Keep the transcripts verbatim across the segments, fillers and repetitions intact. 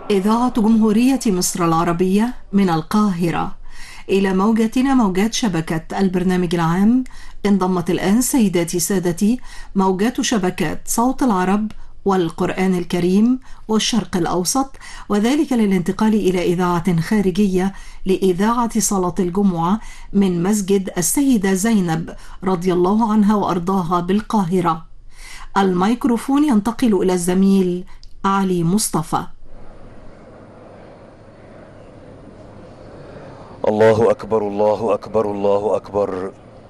إذاعة جمهورية مصر العربية من القاهرة إلى موجتنا موجات شبكة البرنامج العام. انضمت الآن سيداتي سادتي موجات شبكات صوت العرب والقرآن الكريم والشرق الأوسط، وذلك للانتقال إلى إذاعة خارجية لإذاعة صلاة الجمعة من مسجد السيدة زينب رضي الله عنها وأرضاها بالقاهرة. الميكروفون ينتقل إلى الزميل علي مصطفى. الله أكبر الله أكبر الله أكبر،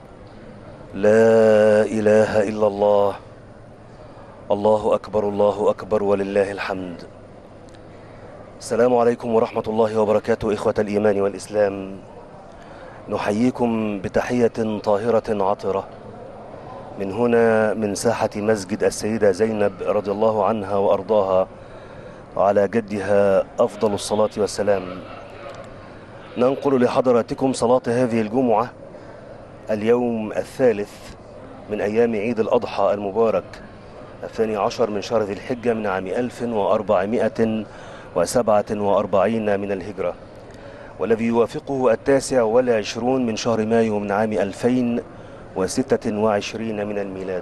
لا إله إلا الله. الله أكبر الله أكبر ولله الحمد. السلام عليكم ورحمة الله وبركاته. إخوة الإيمان والإسلام، نحييكم بتحية طاهرة عطرة من هنا من ساحة مسجد السيدة زينب رضي الله عنها وأرضاها، وعلى جدها أفضل الصلاة والسلام. ننقل لحضراتكم صلاة هذه الجمعة اليوم الثالث من أيام عيد الأضحى المبارك الثاني عشر من شهر ذي الحجة من عام ألف وأربعمائة وسبعة وأربعين من الهجرة، والذي يوافقه التاسع والعشرون من شهر مايو من عام ألفين وستة وعشرين من الميلاد.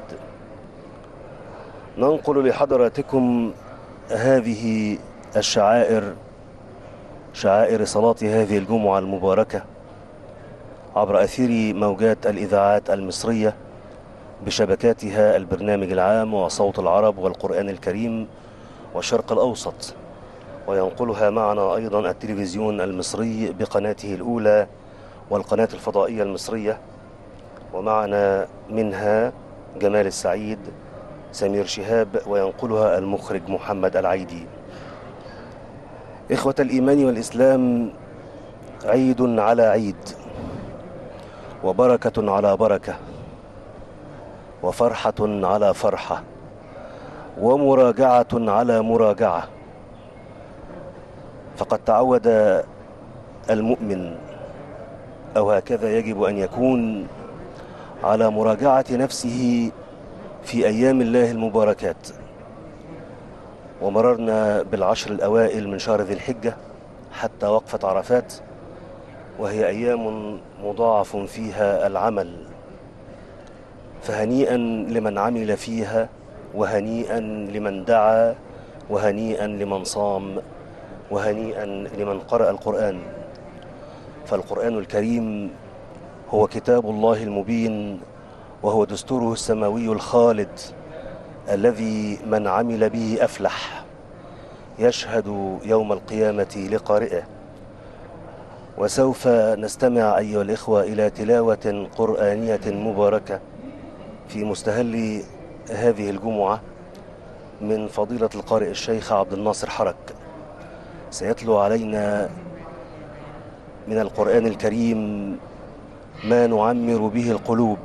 ننقل لحضراتكم هذه الشعائر، شعائر صلاة هذه الجمعة المباركة، عبر أثير موجات الإذاعات المصرية بشبكاتها البرنامج العام وصوت العرب والقرآن الكريم والشرق الأوسط، وينقلها معنا أيضا التلفزيون المصري بقناته الأولى والقناة الفضائية المصرية، ومعنا منها جمال السعيد، سمير شهاب، وينقلها المخرج محمد العيدي. إخوة الإيمان والإسلام، عيد على عيد، وبركة على بركة، وفرحة على فرحة، ومراجعة على مراجعة. فقد تعود المؤمن، أو هكذا يجب أن يكون، على مراجعة نفسه في أيام الله المباركات. ومررنا بالعشر الأوائل من شهر ذي الحجة حتى وقفة عرفات، وهي أيام مضاعف فيها العمل، فهنيئا لمن عمل فيها، وهنيئا لمن دعا، وهنيئا لمن صام، وهنيئا لمن قرأ القرآن. فالقرآن الكريم هو كتاب الله المبين، وهو دستوره السماوي الخالد الذي من عمل به أفلح، يشهد يوم القيامة لقارئه. وسوف نستمع أيها الإخوة إلى تلاوة قرآنية مباركة في مستهل هذه الجمعة من فضيلة القارئ الشيخ عبد الناصر حرك. سيتلو علينا من القرآن الكريم ما نعمر به القلوب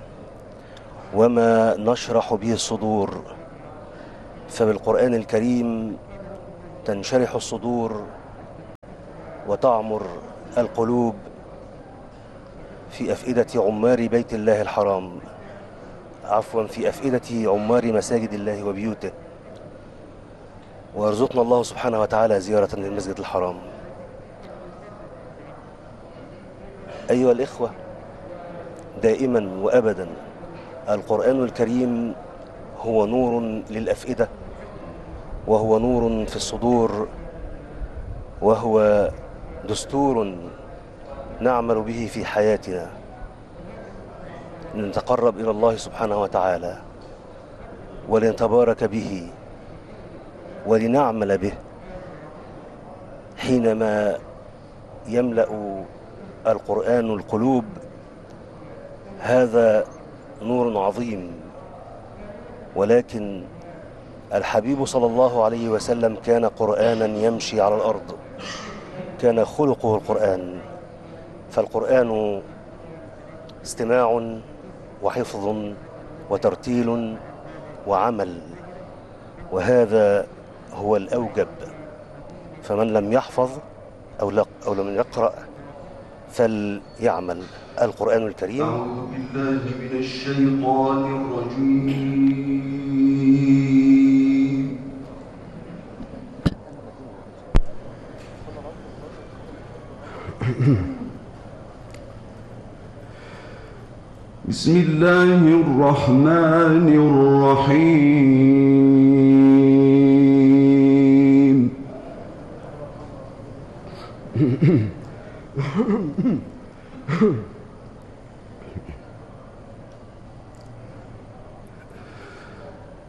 وما نشرح به الصدور. فبالقرآن الكريم تنشرح الصدور وتعمر القلوب في أفئدة عمار بيت الله الحرام، عفوا في أفئدة عمار مساجد الله وبيوته. وارزقنا الله سبحانه وتعالى زيارة للمسجد الحرام. أيها الإخوة، دائما وأبدا القرآن الكريم هو نور للأفئدة، وهو نور في الصدور، وهو دستور نعمل به في حياتنا لنتقرب إلى الله سبحانه وتعالى، ولنتبارك به، ولنعمل به. حينما يملأ القرآن القلوب، هذا نور عظيم. ولكن الحبيب صلى الله عليه وسلم كان قرآنا يمشي على الأرض، كان خلقه القرآن. فالقرآن استماع وحفظ وترتيل وعمل، وهذا هو الأوجب. فمن لم يحفظ أو, أو لم يقرأ فليعمل. القرآن الكريم. أعوذ بالله من الشيطان الرجيم. بسم الله الرحمن الرحيم